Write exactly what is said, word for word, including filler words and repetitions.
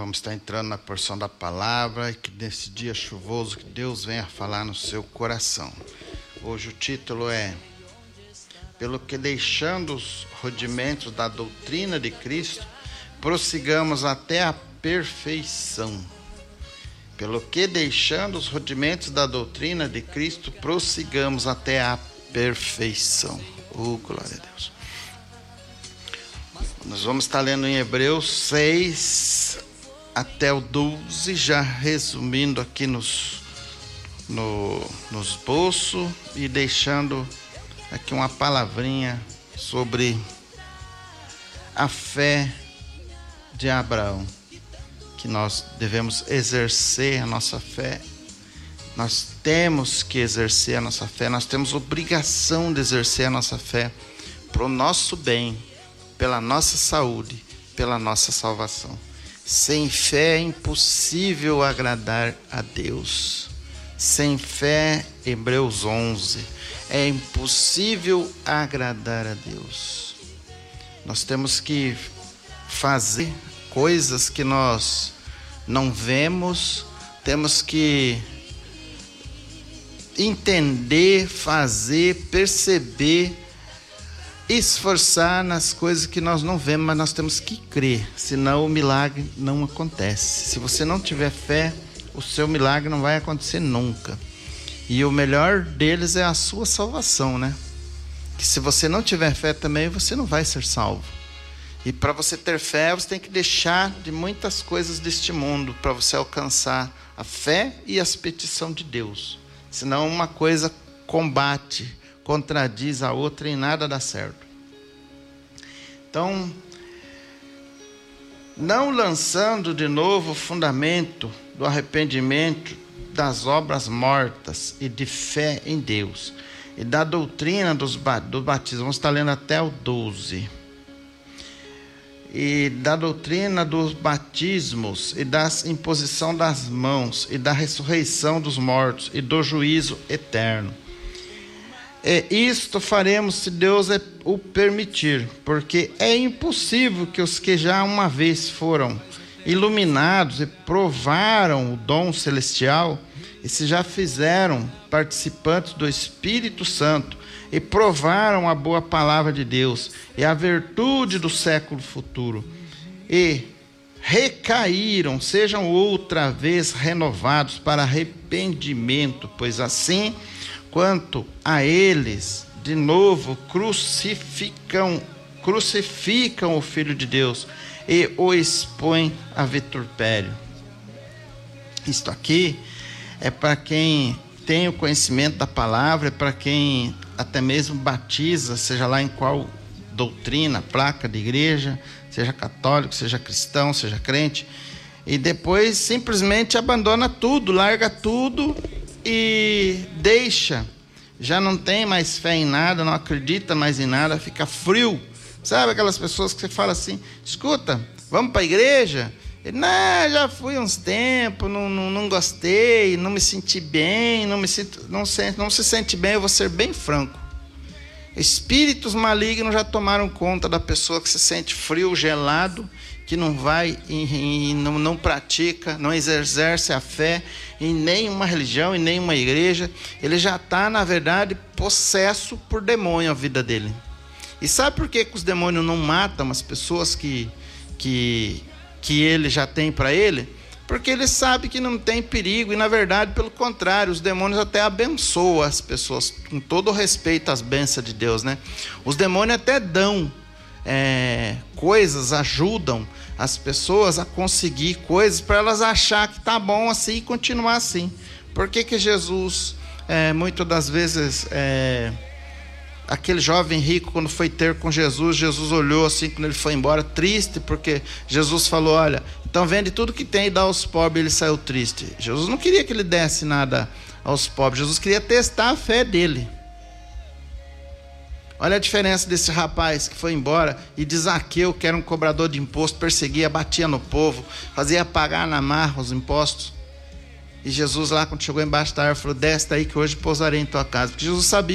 Vamos estar entrando na porção da palavra e que nesse dia chuvoso que Deus venha falar no seu coração. Hoje o título é Pelo que deixando os rudimentos da doutrina de Cristo, prossigamos até a perfeição. Pelo que deixando os rudimentos da doutrina de Cristo, prossigamos até a perfeição. Oh, glória a Deus. Nós vamos estar lendo em Hebreus seis até o doze, já resumindo aqui nos, no, no esboço e deixando aqui uma palavrinha sobre a fé de Abraão, que nós devemos exercer a nossa fé. Nós temos que exercer a nossa fé, nós temos obrigação de exercer a nossa fé para o nosso bem, pela nossa saúde, pela nossa salvação. Sem fé é impossível agradar a Deus. Sem fé, Hebreus onze, é impossível agradar a Deus. Nós temos que fazer coisas que nós não vemos, temos que entender, fazer, perceber, esforçar nas coisas que nós não vemos, mas nós temos que crer, senão o milagre não acontece. Se você não tiver fé, o seu milagre não vai acontecer nunca. E o melhor deles é a sua salvação, né? Que se você não tiver fé também, você não vai ser salvo. E para você ter fé, você tem que deixar de muitas coisas deste mundo para você alcançar a fé e as petições de Deus. Senão uma coisa combate, contradiz a outra e nada dá certo. Então, não lançando de novo o fundamento do arrependimento das obras mortas e de fé em Deus e da doutrina dos do batismo, vamos estar lendo até o doze, e da doutrina dos batismos e da imposição das mãos e da ressurreição dos mortos e do juízo eterno. E isto faremos se Deus o permitir, porque é impossível que os que já uma vez foram iluminados e provaram o dom celestial, e se já fizeram participantes do Espírito Santo, e provaram a boa palavra de Deus, e a virtude do século futuro, e recaíram, sejam outra vez renovados para arrependimento, pois assim, quanto a eles, de novo, crucificam, crucificam o Filho de Deus e o expõem a vitupério. Isto aqui é para quem tem o conhecimento da palavra, é para quem até mesmo batiza, seja lá em qual doutrina, placa de igreja, seja católico, seja cristão, seja crente, e depois simplesmente abandona tudo, larga tudo e deixa, já não tem mais fé em nada, não acredita mais em nada, fica frio. Sabe aquelas pessoas que você fala assim, escuta, vamos para a igreja? Ele, não, já fui uns tempos, não, não, não gostei, não me senti bem, não, me sinto, não, se, não se sente bem, eu vou ser bem franco. Espíritos malignos já tomaram conta da pessoa que se sente frio, gelado, que não vai, e, e não, não pratica, não exerce a fé em nenhuma religião, em nenhuma igreja. Ele já está, na verdade, possesso por demônio a vida dele. E sabe por que, que os demônios não matam as pessoas que, que, que ele já tem para ele? Porque ele sabe que não tem perigo, e na verdade, pelo contrário, os demônios até abençoam as pessoas, com todo o respeito às bênçãos de Deus, né? Os demônios até dão é, coisas, ajudam as pessoas a conseguir coisas para elas achar que tá bom assim e continuar assim. Por que que Jesus, é, muitas das vezes, é, aquele jovem rico, quando foi ter com Jesus, Jesus olhou assim, quando ele foi embora, triste, porque Jesus falou, olha, então vende tudo que tem e dá aos pobres. Ele saiu triste. Jesus não queria que ele desse nada aos pobres, Jesus queria testar a fé dele. Olha a diferença desse rapaz que foi embora, e de Zaqueu, que era um cobrador de imposto, perseguia, batia no povo, fazia pagar na marra os impostos. E Jesus lá, quando chegou embaixo da árvore, falou, desce daí que hoje pousarei em tua casa. Porque Jesus sabia